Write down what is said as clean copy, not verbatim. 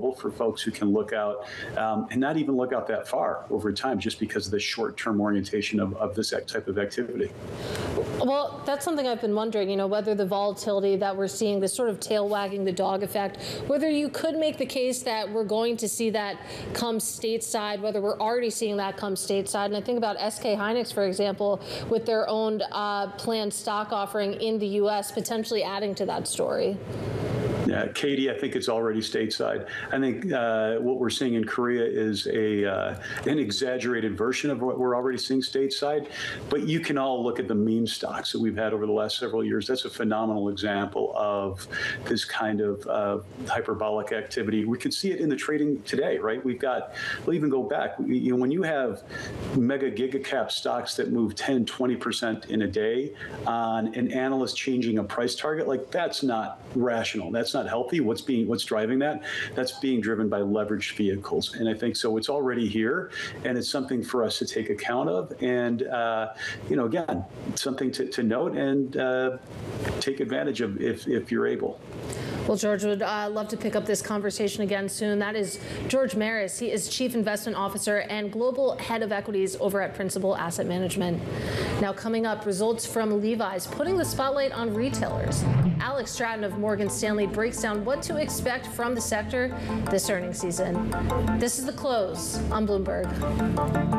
reliable for folks who can look out and not even look out that far over time just because of the short-term orientation of this type of activity. Well, that's something I've been wondering, whether the volatility that we're seeing, this sort of tail wagging the dog effect, whether you could make the case that we're going to see that come stateside, whether we're already seeing that come stateside. And I think about SK Hynix, for example, with their own planned stock offering in the U.S., potentially adding to that story. Yeah, Katie, I think it's already stateside. I think what we're seeing in Korea is an exaggerated version of what we're already seeing stateside. But you can all look at the meme stocks that we've had over the last several years. That's a phenomenal example of this kind of hyperbolic activity. We can see it in the trading today, right? We'll even go back. When you have mega gigacap stocks that move 10, 20% in a day on an analyst changing a price target, that's not rational. That's not healthy. What's driving that? That's being driven by leveraged vehicles. And I think so it's already here, and it's something for us to take account of. And, again, something to note and take advantage of if you're able. Well, George, would love to pick up this conversation again soon. That is George Maris. He is Chief Investment Officer and Global Head of Equities over at Principal Asset Management. Now, coming up, results from Levi's putting the spotlight on retailers. Alex Stratton of Morgan Stanley breaks down what to expect from the sector this earnings season. This is The Close on Bloomberg.